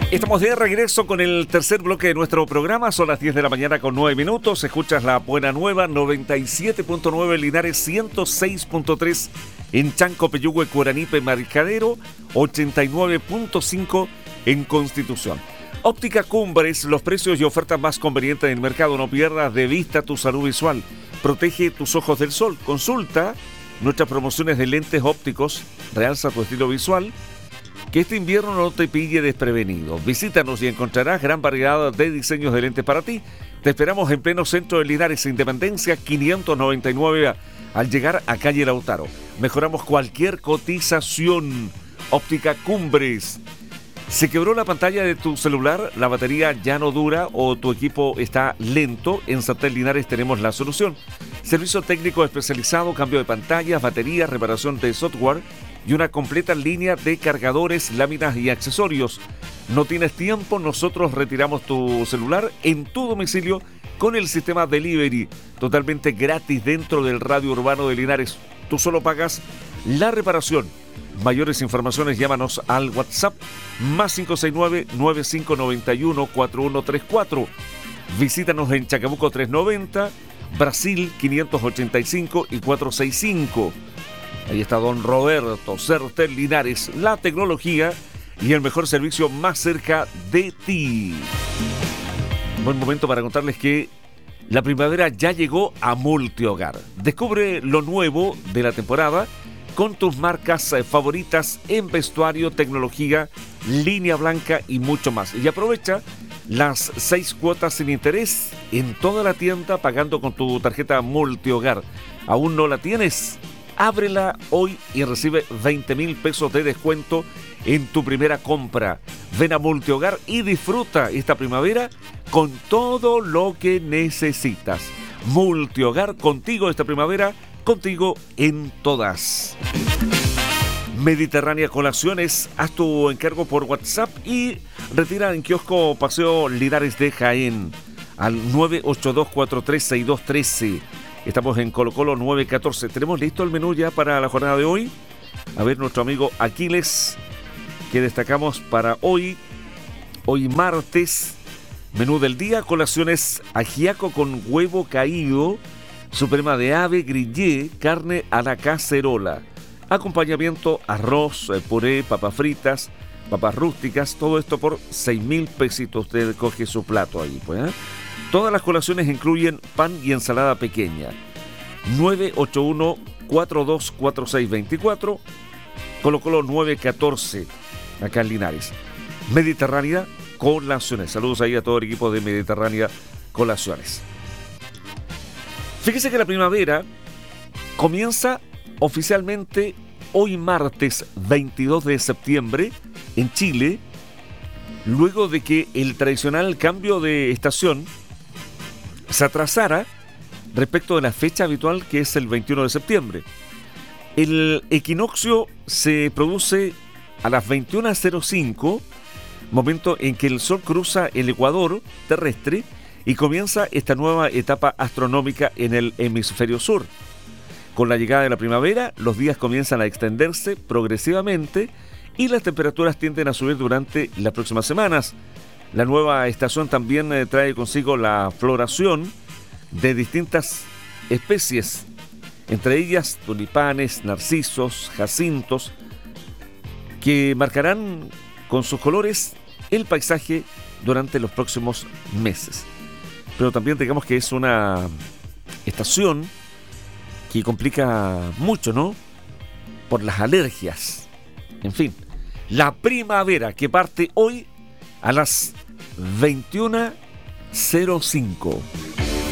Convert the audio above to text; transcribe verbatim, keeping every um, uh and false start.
Estamos de regreso con el tercer bloque de nuestro programa. Son las diez de la mañana con nueve minutos. Escuchas La Buena Nueva, noventa y siete punto nueve Linares, ciento seis punto tres en Chanco, Peyúgue, Curanipe, Maricadero, ochenta y nueve punto cinco en Constitución. Óptica Cumbres, los precios y ofertas más convenientes del mercado. No pierdas de vista tu salud visual. Protege tus ojos del sol. Consulta nuestras promociones de lentes ópticos. Realza tu estilo visual. Que este invierno no te pille desprevenido. Visítanos y encontrarás gran variedad de diseños de lentes para ti. Te esperamos en pleno centro de Linares, Independencia quinientos noventa y nueve, al llegar a calle Lautaro. Mejoramos cualquier cotización. Óptica Cumbres. ¿Se quebró la pantalla de tu celular? ¿La batería ya no dura o tu equipo está lento? En Santel Linares tenemos la solución. Servicio técnico especializado, cambio de pantallas, baterías, reparación de software y una completa línea de cargadores, láminas y accesorios. ¿No tienes tiempo? Nosotros retiramos tu celular en tu domicilio con el sistema Delivery, totalmente gratis dentro del radio urbano de Linares. Tú solo pagas la reparación. Mayores informaciones, llámanos al WhatsApp más cinco seis nueve, nueve cinco nueve uno, cuatro uno tres cuatro. Visítanos en Chacabuco trescientos noventa, Brasil quinientos ochenta y cinco y cuatrocientos sesenta y cinco. Ahí está don Roberto Certel Linares, la tecnología y el mejor servicio más cerca de ti. Buen momento para contarles que la primavera ya llegó a Multihogar. Descubre lo nuevo de la temporada con tus marcas favoritas en vestuario, tecnología, línea blanca y mucho más. Y aprovecha las seis cuotas sin interés en toda la tienda pagando con tu tarjeta Multihogar. ¿Aún no la tienes? Ábrela hoy y recibe veinte mil pesos de descuento en tu primera compra. Ven a Multihogar y disfruta esta primavera con todo lo que necesitas. Multihogar, contigo esta primavera, contigo en todas. Mediterránea Colaciones, haz tu encargo por WhatsApp y retira en kiosco Paseo Linares de Jaén al nueve ocho dos cuatro tres seis dos uno tres. Estamos en Colo Colo nueve catorce. ¿Tenemos listo el menú ya para la jornada de hoy? A ver, nuestro amigo Aquiles, que destacamos para hoy, hoy martes. Menú del día, colaciones: ajiaco con huevo caído, suprema de ave, grillé, carne a la cacerola. Acompañamiento: arroz, puré, papas fritas, papas rústicas, todo esto por seis mil pesitos. Usted coge su plato ahí, pues, ¿eh? Todas las colaciones incluyen pan y ensalada pequeña. nueve ocho uno, cuatro dos cuatro seis dos cuatro, Colo Colo nueve catorce, acá en Linares. Mediterránea Colaciones. Saludos ahí a todo el equipo de Mediterránea Colaciones. Fíjese que la primavera comienza oficialmente hoy martes veintidós de septiembre en Chile, luego de que el tradicional cambio de estación se atrasara respecto de la fecha habitual, que es el veintiuno de septiembre. El equinoccio se produce a las veintiuna cero cinco, momento en que el Sol cruza el ecuador terrestre y comienza esta nueva etapa astronómica en el hemisferio sur. Con la llegada de la primavera, los días comienzan a extenderse progresivamente y las temperaturas tienden a subir durante las próximas semanas. La nueva estación también eh, trae consigo la floración de distintas especies, entre ellas tulipanes, narcisos, jacintos, que marcarán con sus colores el paisaje durante los próximos meses. Pero también digamos que es una estación que complica mucho, ¿no? Por las alergias. En fin, la primavera que parte hoy a las veintiuna cero cinco.